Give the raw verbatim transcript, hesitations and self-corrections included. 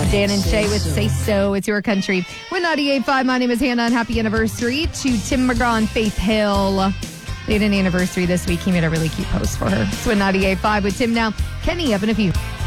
Dan and Shay with Say So. It's your country. With ninety-eight point five, my name is Hannah, and happy anniversary to Tim McGraw and Faith Hill. They had an anniversary this week. He made a really cute post for her. It's with ninety-eight point five with Tim now. Kenny up in a few.